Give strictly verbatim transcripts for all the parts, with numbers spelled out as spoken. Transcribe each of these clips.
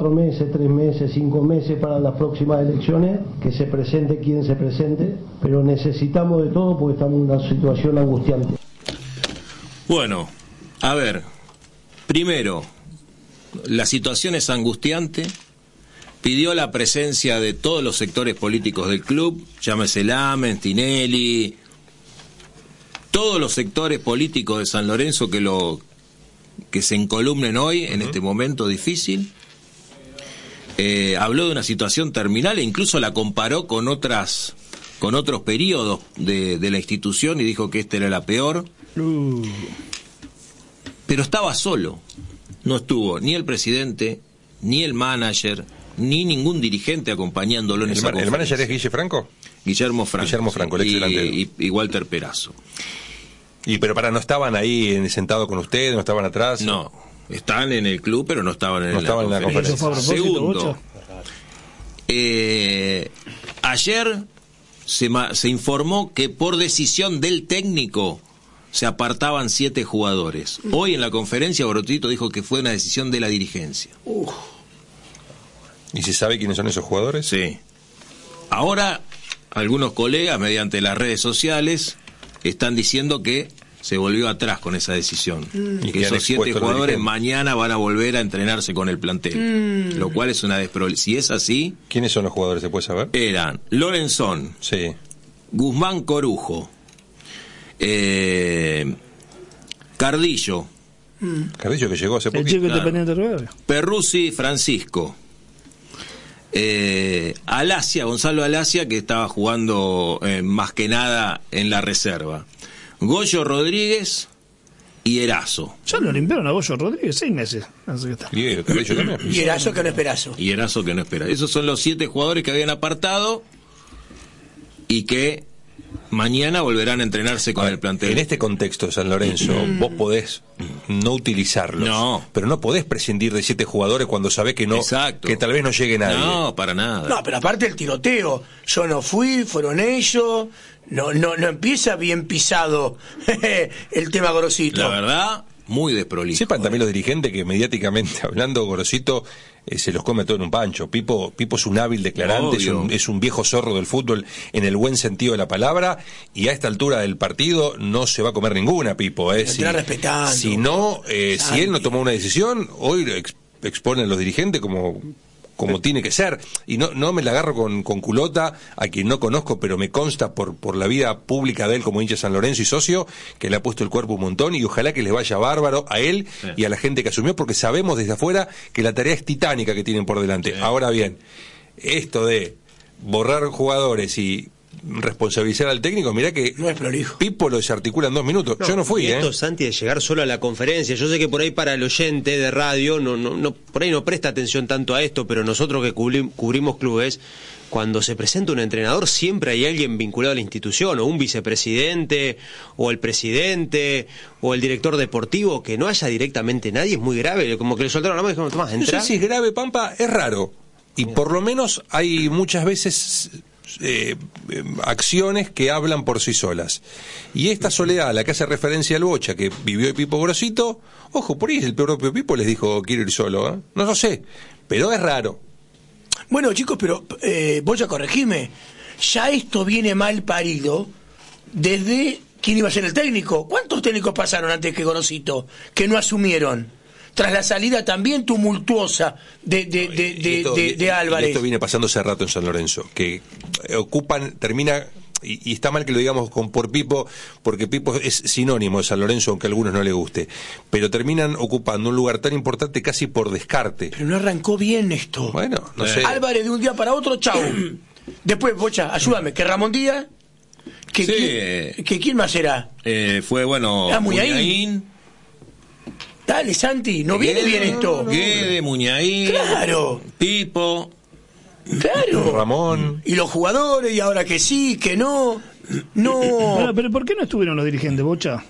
cuatro meses, tres meses, cinco meses para las próximas elecciones, que se presente quien se presente, pero necesitamos de todo porque estamos en una situación angustiante. Bueno, a ver, primero, la situación es angustiante, pidió la presencia de todos los sectores políticos del club, llámese Lamen, Tinelli, todos los sectores políticos de San Lorenzo que lo que se encolumnen hoy en uh-huh. este momento difícil. Eh, habló de una situación terminal e incluso la comparó con otras con otros periodos de, de la institución y dijo que esta era la peor. Uh. Pero estaba solo, no estuvo ni el presidente, ni el manager, ni ningún dirigente acompañándolo en el esa man, conferencia. ¿El manager es Guille Franco? Guillermo Franco. Guillermo Franco, el sí, ex delantero. Y, y, y Walter Perazo. Y pero para, ¿no estaban ahí sentados con ustedes, no estaban atrás? No, están en el club, pero no estaban en, no la, estaban conferencia. en la conferencia. Segundo, eh, ayer se, se informó que por decisión del técnico se apartaban siete jugadores. Hoy en la conferencia Gorosito dijo que fue una decisión de la dirigencia. Uf. ¿Y se sabe quiénes son esos jugadores? Sí. Ahora, algunos colegas, mediante las redes sociales, están diciendo que se volvió atrás con esa decisión. Mm. Y que esos siete jugadores mañana van a volver a entrenarse con el plantel. Mm. Lo cual es una desprobabilidad. Si es así... ¿Quiénes son los jugadores? ¿Se puede saber? Eran Lorenzón. Sí. Guzmán Corujo. Eh, Cardillo. Mm. Cardillo que llegó hace poquito. El chico independiente de Rivadavia. Perruzzi Francisco. Eh, Alasia, Gonzalo Alasia, que estaba jugando eh, más que nada en la reserva. Goyo Rodríguez y Erazo. Ya lo limpiaron a Goyo Rodríguez seis meses. Así que está. Y, y Erazo que no esperazo. Y Erazo que no espera. Esos son los siete jugadores que habían apartado y que mañana volverán a entrenarse con ver, el plantel. En este contexto de San Lorenzo, vos podés no utilizarlos, no. pero no podés prescindir de siete jugadores cuando sabés que no, Exacto. que tal vez no llegue nadie. No, para nada. No, pero aparte el tiroteo, yo no fui, fueron ellos, no, no, no empieza bien pisado el tema Gorosito. La verdad, muy desprolijo. Sepan también los dirigentes que mediáticamente hablando, Gorosito eh, se los come todo en un pancho. Pipo, Pipo es un hábil declarante, es un, es un viejo zorro del fútbol en el buen sentido de la palabra, y a esta altura del partido no se va a comer ninguna, Pipo. Eh. Si, si no, eh, si él no tomó una decisión, hoy ex, expone a los dirigentes como... como tiene que ser, y no no me la agarro con, con culota a quien no conozco, pero me consta por por la vida pública de él como hincha de San Lorenzo y socio, que le ha puesto el cuerpo un montón, y ojalá que les vaya bárbaro a él sí. y a la gente que asumió, porque sabemos desde afuera que la tarea es titánica que tienen por delante. Sí. Ahora bien, esto de borrar jugadores y responsabilizar al técnico, mirá que no es prolijo. Pipo lo desarticula en dos minutos. No, yo no fui, y esto, ¿eh? Santi, de llegar solo a la conferencia. Yo sé que por ahí para el oyente de radio no, no, no, por ahí no presta atención tanto a esto, pero nosotros que cubrim, cubrimos clubes, cuando se presenta un entrenador siempre hay alguien vinculado a la institución, o un vicepresidente, o el presidente, o el director deportivo. Que no haya directamente nadie es muy grave, como que le soltaron la mano y dijeron, Tomás, entra. No sé si es grave, Pampa, es raro, y por lo menos hay muchas veces Eh, eh, acciones que hablan por sí solas. Y esta soledad a la que hace referencia el Bocha, que vivió el Pipo Gorosito, ojo, por ahí el propio Pipo les dijo quiero ir solo, ¿eh? No lo sé, pero es raro. Bueno, chicos, pero eh, Bocha, corregime, ya esto viene mal parido desde quién iba a ser el técnico. ¿Cuántos técnicos pasaron antes que Gorosito que no asumieron? Tras la salida también tumultuosa de, de, de, de, esto, de, de Álvarez. Y esto viene pasando hace rato en San Lorenzo, que ocupan, termina, y, y está mal que lo digamos con por Pipo, porque Pipo es sinónimo de San Lorenzo, aunque a algunos no les guste, pero terminan ocupando un lugar tan importante casi por descarte. Pero no arrancó bien esto. Bueno, no eh. sé. Álvarez de un día para otro, chau. Después, Bocha, ayúdame, que Ramón Díaz, que, sí. que, que ¿quién más será? Eh, fue, bueno, ah, Muñain. Dale, Santi, no viene bien esto. Guede, Muñain, claro. Pipo, claro. Ramón. Y los jugadores, y ahora que sí, que no. No. Bueno, pero ¿por qué no estuvieron los dirigentes, Bocha?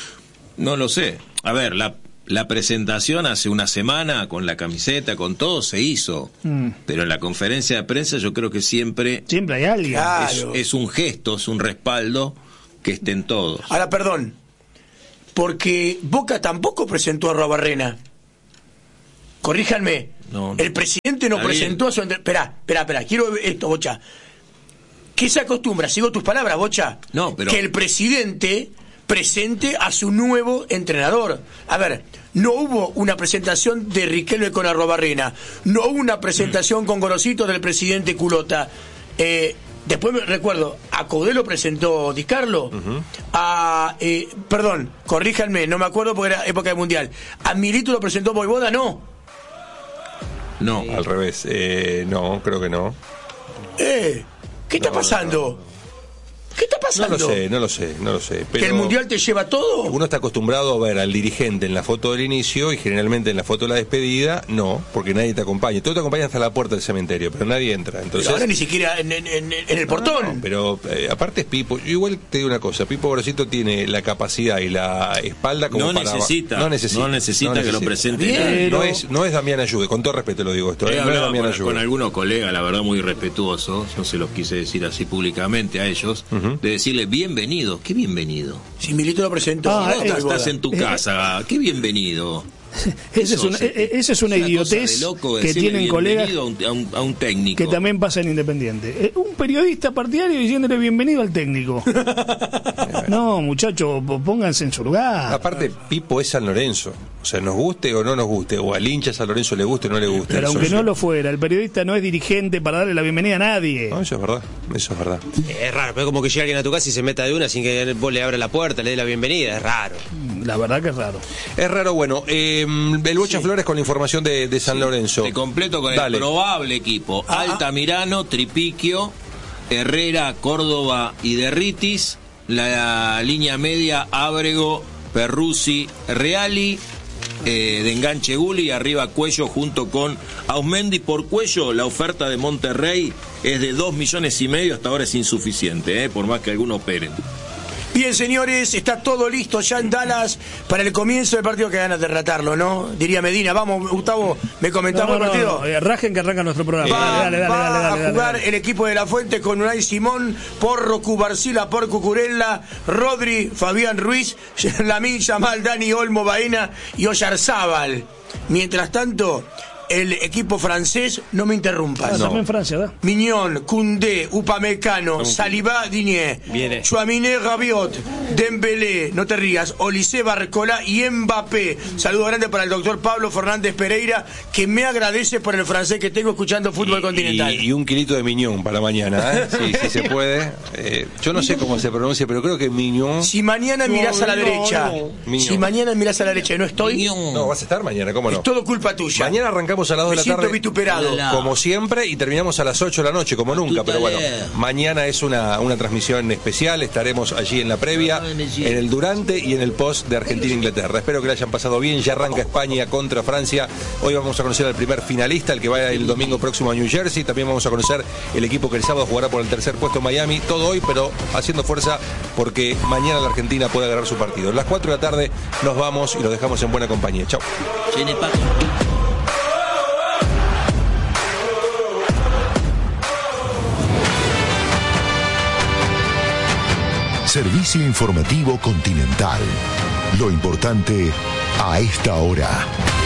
No lo sé. A ver, la, la presentación hace una semana con la camiseta, con todo, se hizo. Mm. Pero en la conferencia de prensa yo creo que siempre... Siempre hay alguien. Claro. Es, es un gesto, es un respaldo que estén todos. Ahora, perdón. Porque Boca tampoco presentó a Arruabarrena. corríjanme, no, no. El presidente no presentó a su... Esperá, esperá, esperá, quiero esto, Bocha. ¿Qué se acostumbra? Sigo tus palabras, Bocha. No, pero... Que el presidente presente a su nuevo entrenador. A ver, no hubo una presentación de Riquelme con Arrobarrena, no hubo una presentación con Gorosito del presidente Culota. Eh... Después me recuerdo, a Coudet lo presentó Di Carlo, uh-huh. a, eh, perdón, corríjanme, no me acuerdo porque era época de Mundial. A Milito lo presentó Voivoda, no. No, sí. Al revés, eh, no, creo que no. Eh, ¿qué está no, pasando? No, no. ¿Qué está pasando? No lo sé, no lo sé, no lo sé. Pero ¿que el Mundial te lleva todo? Uno está acostumbrado a ver al dirigente en la foto del inicio y generalmente en la foto de la despedida, no, porque nadie te acompaña. Todo te acompaña hasta la puerta del cementerio, pero nadie entra. Entonces, pero ahora ni siquiera en, en, en, en el portón. No, no, pero eh, aparte es Pipo. Yo igual te digo una cosa, Pipo Gorosito tiene la capacidad y la espalda como no para... Necesita, no necesita. No necesita, no necesita que lo presente. Bien, no, no, es, no es Damián Ayude, con todo respeto lo digo esto. He eh, no es Damián con, Ayude. con algunos colegas, la verdad, muy respetuosos, no se los quise decir así públicamente a ellos, uh-huh. de decirle bienvenido. ¿Qué bienvenido? Si Milito lo presentó. Ah, si vos estás en tu casa, qué bienvenido. Esa es una, esa es una idiotez que tienen colegas a un, a, un, a un técnico que también pasa en Independiente. Un periodista partidario diciéndole bienvenido al técnico. No, muchachos, pónganse en su lugar. Aparte, Pipo es San Lorenzo. O sea, nos guste o no nos guste, o al hincha San Lorenzo le guste o no le guste. Pero aunque no lo fuera, el periodista no es dirigente para darle la bienvenida a nadie. No, eso es verdad, eso es verdad. Es raro, pero como que llega alguien a tu casa y se meta de una sin que vos le abras la puerta, le dé la bienvenida, es raro. La verdad que es raro. Es raro, bueno, eh, el Bocha sí. Flores con la información de, de San sí. Lorenzo. Te completo con Dale. El probable equipo. Ah, Altamirano, Tripiquio, Herrera, Córdoba y Derritis. La línea media, Ábrego, Perruzzi, Reali. Eh, de enganche Guli, arriba Cuello junto con Ausmendi. Por Cuello la oferta de Monterrey es de dos millones y medio, hasta ahora es insuficiente, eh, por más que algunos operen. Bien, señores, está todo listo ya en Dallas para el comienzo del partido. Que ganas de relatarlo, ¿no? Diría Medina. Vamos, Gustavo, ¿me comentamos no, no, el partido? No, no. Rajen que arranca nuestro programa. Va, dale, dale, va dale, dale, dale, a jugar dale, dale. el equipo de La Fuente con Unai Simón, Porro, Cubarcila, por Cucurella, Rodri, Fabián Ruiz, Lamine Yamal, Dani Olmo, Baena y Oyarzábal. Mientras tanto, el equipo francés, no me interrumpas. Ah, no. También Francia, ¿verdad? Mignon, Koundé, Upamecano, Saliba, Digne, Chouamini, Rabiot, Dembélé, no te rías, Olise, Barcola y Mbappé. Saludo grande para el doctor Pablo Fernández Pereira, que me agradece por el francés que tengo escuchando fútbol y, continental. Y, y un kilito de Mignon para mañana, ¿eh? Sí, sí se puede. Eh, yo no sé cómo se pronuncia, pero creo que Mignon... Si mañana no, mirás a la no, derecha, no. si mañana mirás a la derecha y no estoy... Mignon. No, vas a estar mañana, ¿cómo no? Es todo culpa tuya. Mañana arrancamos a las dos me de la tarde, vituperado. Como siempre, y terminamos a las ocho de la noche, como nunca. Pero bueno, mañana es una, una transmisión especial. Estaremos allí en la previa, en el durante y en el post de Argentina-Inglaterra. Espero que la hayan pasado bien. Ya arranca España contra Francia. Hoy vamos a conocer al primer finalista, el que va el domingo próximo a New Jersey. También vamos a conocer el equipo que el sábado jugará por el tercer puesto en Miami. Todo hoy, pero haciendo fuerza porque mañana la Argentina puede agarrar su partido. A las cuatro de la tarde nos vamos y los dejamos en buena compañía. Chao. Servicio informativo Continental. Lo importante a esta hora.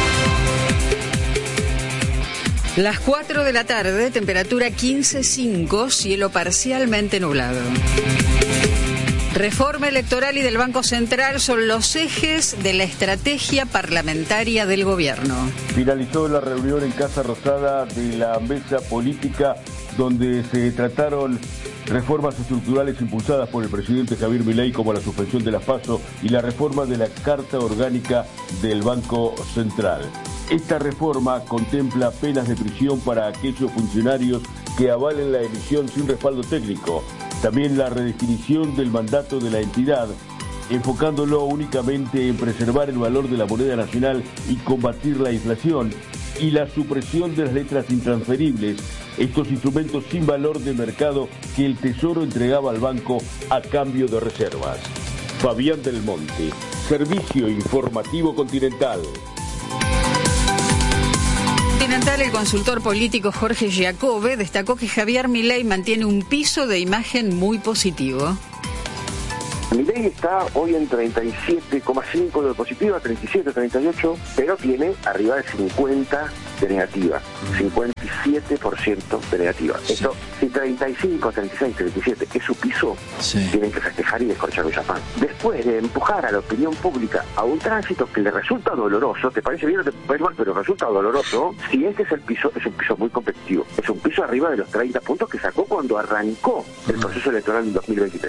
Las cuatro de la tarde, temperatura quince punto cinco, cielo parcialmente nublado. Reforma electoral y del Banco Central son los ejes de la estrategia parlamentaria del gobierno. Finalizó la reunión en Casa Rosada de la mesa política, donde se trataron reformas estructurales impulsadas por el presidente Javier Milei, como la suspensión de las PASO y la reforma de la Carta Orgánica del Banco Central. Esta reforma contempla penas de prisión para aquellos funcionarios que avalen la emisión sin respaldo técnico. También la redefinición del mandato de la entidad, enfocándolo únicamente en preservar el valor de la moneda nacional y combatir la inflación, y la supresión de las letras intransferibles, estos instrumentos sin valor de mercado que el Tesoro entregaba al banco a cambio de reservas. Fabián del Monte, Servicio Informativo Continental. Continental, el consultor político Jorge Giacobbe destacó que Javier Milei mantiene un piso de imagen muy positivo. Milei está hoy en treinta y siete coma cinco de positiva, treinta y siete, treinta y ocho, pero tiene arriba de cincuenta de negativa, cincuenta y siete por ciento de negativa. Sí. Esto, si treinta y cinco, treinta y seis, treinta y siete es su piso, sí, tienen que festejar y descorchar un champán. Después de empujar a la opinión pública a un tránsito que le resulta doloroso, te parece bien o te parece mal, pero resulta doloroso, si este es el piso, es un piso muy competitivo. Es un piso arriba de los treinta puntos que sacó cuando arrancó el proceso electoral en dos mil veintitrés.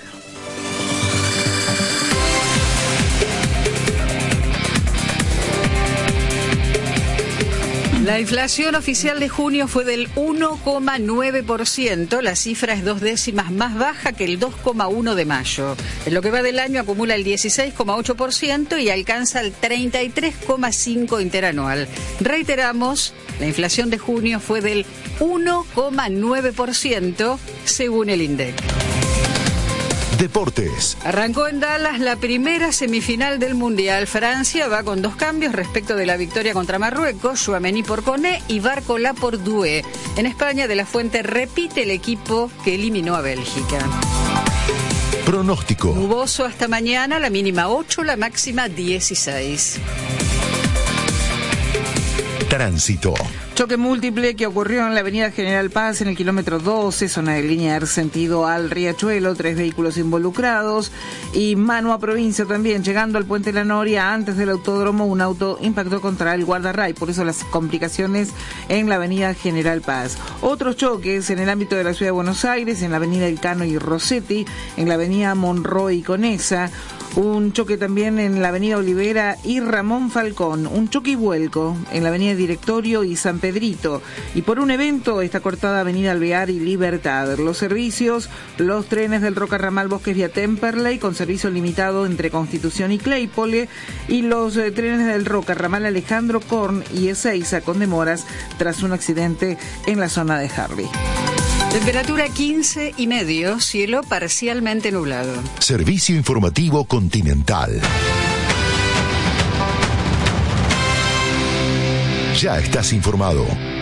La inflación oficial de junio fue del uno coma nueve por ciento, la cifra es dos décimas más baja que el dos coma uno por ciento de mayo. En lo que va del año acumula el dieciséis coma ocho por ciento y alcanza el treinta y tres coma cinco por ciento interanual. Reiteramos, la inflación de junio fue del uno coma nueve por ciento según el INDEC. Deportes. Arrancó en Dallas la primera semifinal del Mundial. Francia va con dos cambios respecto de la victoria contra Marruecos, Tchouaméni por Koné y Barcola por Doué. En España, De la Fuente repite el equipo que eliminó a Bélgica. Pronóstico. Nuboso hasta mañana, la mínima ocho, la máxima dieciséis. Tránsito. Choque múltiple que ocurrió en la avenida General Paz en el kilómetro doce, zona de Liniers, sentido al Riachuelo, tres vehículos involucrados. Y mano a provincia también, llegando al Puente La Noria, antes del autódromo, un auto impactó contra el guardarray, por eso las complicaciones en la avenida General Paz. Otros choques en el ámbito de la ciudad de Buenos Aires, en la avenida Elcano y Rossetti, en la avenida Monroy y Conesa. Un choque también en la avenida Olivera y Ramón Falcón. Un choque y vuelco en la avenida Directorio y San Pedrito. Y por un evento está cortada avenida Alvear y Libertad. Los servicios, los trenes del Roca-Ramal Bosques vía Temperley con servicio limitado entre Constitución y Claypole. Y los eh, trenes del Roca-Ramal Alejandro Korn y Ezeiza con demoras tras un accidente en la zona de Harley. Temperatura quince y medio, cielo parcialmente nublado. Servicio informativo Continental. Ya estás informado.